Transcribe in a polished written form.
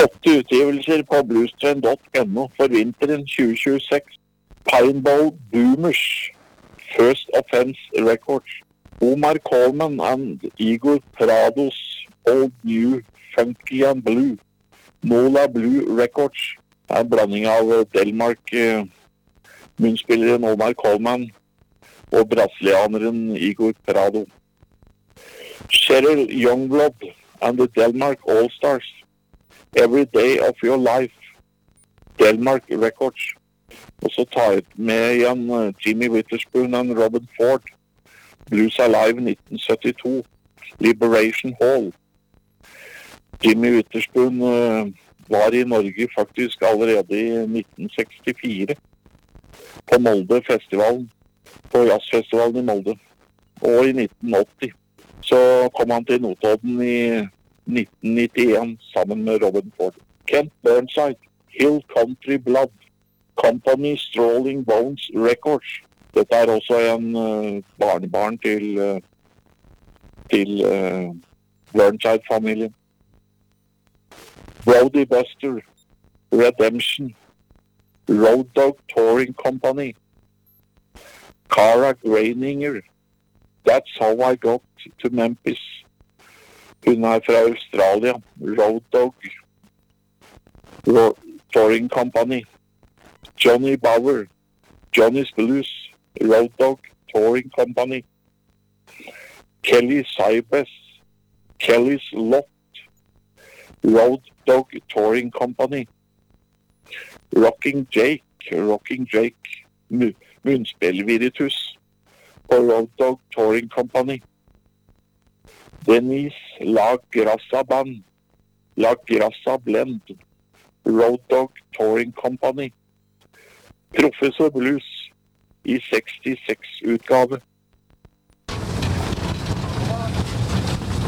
8 utgivelser på bluestrand.no for vinteren 2026. Pineball Boomers, First Offense Records. Omar Coleman and Igor Prados, Old New Funky and Blue. Mola Blue Records, en blanding av Delmark-munnspilleren Omar Coleman og brasilianeren Igor Prado. Cheryl Youngblood and the Delmark All-Stars, Every Day of Your Life, Delmark Records. Og så tar jeg med igjen Jimmy Witherspoon og Robin Ford, Blues Alive 1972, Liberation Hall. Jimmy Witherspoon var i Norge faktisk allerede i 1964 på Molde festivalen, på jazzfestivalen i Molde, og i 1980. Så kom han til Notodden i 1991 sammen med Robin Ford. Kent Burnside, Hill Country Blood, Company Strolling Bones Records. Dette er også en barnebarn til Burnside-familien. Brody Buster, Redemption, Road Dog Touring Company, Cara Graininger, That's How I Got to Memphis. Hun er fra Australia, Road Dog Touring Company. Johnny Bauer, Johnny's Blues, Road Dog Touring Company. Kelly Sybes, Kelly's Lot, Road Dog Touring Company. Rocking Jake, Munnspillviritus på Road Dog Touring Company. Denise La Grassa Band, La Grassa Blend, Road Dog Touring Company. Professor Blues i 66 utgave.